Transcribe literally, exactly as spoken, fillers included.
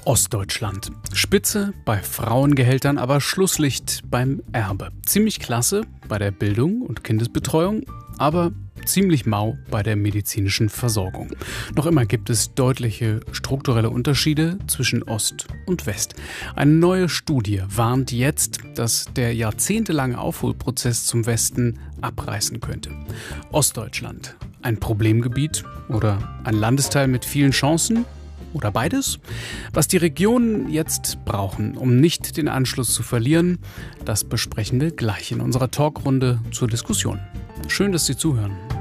Ostdeutschland. Spitze bei Frauengehältern, aber Schlusslicht beim Erbe. Ziemlich klasse bei der Bildung und Kindesbetreuung, aber ziemlich mau bei der medizinischen Versorgung. Noch immer gibt es deutliche strukturelle Unterschiede zwischen Ost und West. Eine neue Studie warnt jetzt, dass der jahrzehntelange Aufholprozess zum Westen abreißen könnte. Ostdeutschland, ein Problemgebiet oder ein Landesteil mit vielen Chancen? Oder beides? Was die Regionen jetzt brauchen, um nicht den Anschluss zu verlieren, das besprechen wir gleich in unserer Talkrunde zur Diskussion. Schön, dass Sie zuhören.